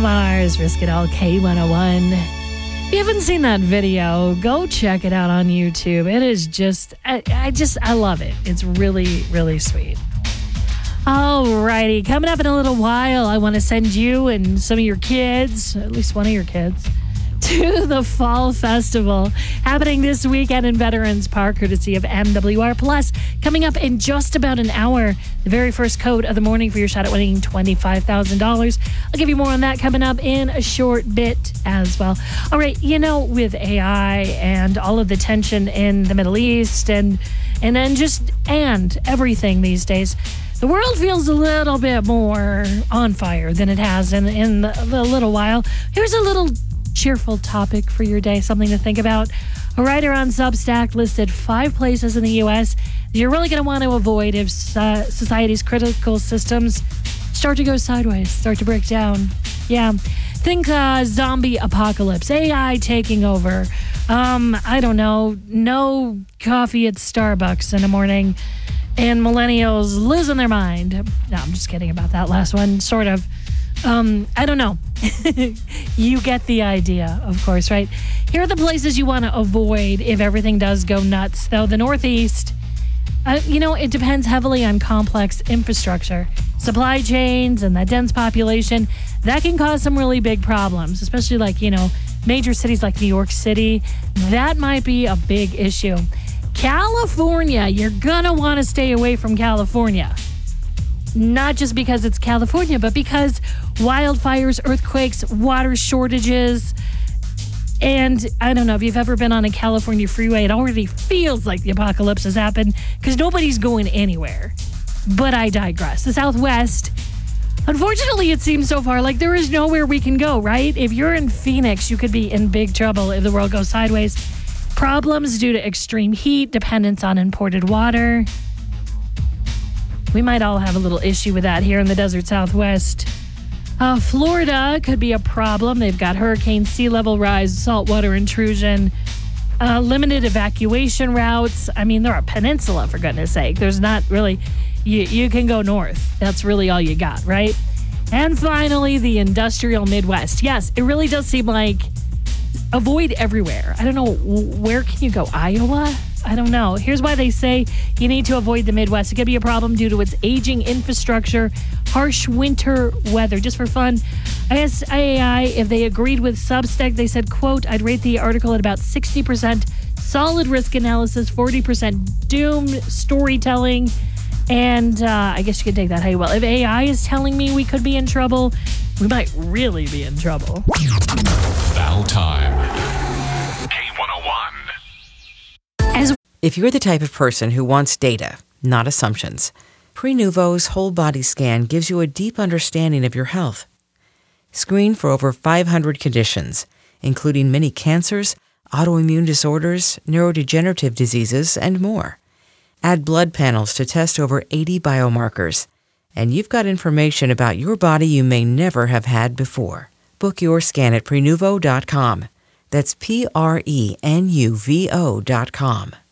Mars, Risk It All, K101. If you haven't seen that video, go check it out on YouTube. It is just, I love it. It's really, really sweet. Alrighty, coming up in a little while, I want to send you and some of your kids, at least one of your kids, to the Fall Festival happening this weekend in Veterans Park, courtesy of MWR Plus. Coming up in just about an hour, the very first code of the morning for your shot at winning $25,000. I'll give you more on that coming up in a short bit as well. All right, with AI and all of the tension in the Middle East and everything these days, the world feels a little bit more on fire than it has in a little while. Here's a little cheerful topic for your day, something to think about. A writer on Substack listed 5 places in the U.S. that you're really going to want to avoid if society's critical systems start to go sideways, start to break down. Yeah. Think zombie apocalypse, AI taking over. I don't know, no coffee at Starbucks in the morning, and millennials losing their mind. No, I'm just kidding about that last one, sort of. I don't know. You get the idea, of course, right? Here are the places you want to avoid if everything does go nuts. Though the Northeast, it depends heavily on complex infrastructure. Supply chains and that dense population, that can cause some really big problems, especially major cities like New York City. That might be a big issue. California, you're going to want to stay away from California. Not just because it's California, but because wildfires, earthquakes, water shortages, and I don't know if you've ever been on a California freeway. It already feels like the apocalypse has happened because nobody's going anywhere. But I digress. The Southwest, unfortunately, it seems so far like there is nowhere we can go, right? If you're in Phoenix, you could be in big trouble if the world goes sideways. Problems due to extreme heat, dependence on imported water. We might all have a little issue with that here in the desert Southwest. Florida could be a problem. They've got hurricane, sea level rise, saltwater intrusion, limited evacuation routes. I mean, they're a peninsula, for goodness sake. There's not really, you can go north. That's really all you got, right? And finally, the industrial Midwest. Yes, it really does seem like avoid everywhere. I don't know, where can you go? Iowa? I don't know. Here's why they say you need to avoid the Midwest. It could be a problem due to its aging infrastructure, harsh winter weather. Just for fun, I asked IAI if they agreed with Substack. They said, quote, I'd rate the article at about 60% solid risk analysis, 40% doomed storytelling. And I guess you could take that how you will. If AI is telling me we could be in trouble, we might really be in trouble. Now time. If you're the type of person who wants data, not assumptions, Prenuvo's whole body scan gives you a deep understanding of your health. Screen for over 500 conditions, including many cancers, autoimmune disorders, neurodegenerative diseases, and more. Add blood panels to test over 80 biomarkers, and you've got information about your body you may never have had before. Book your scan at Prenuvo.com. That's Prenuvo.com.